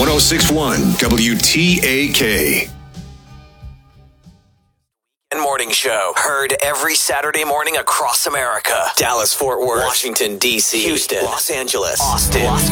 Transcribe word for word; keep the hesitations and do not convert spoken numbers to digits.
one oh six point one W T A K. Morning show. Heard every Saturday morning across America. Dallas, Fort Worth, Washington, D C, Houston, Los Angeles, Austin, Las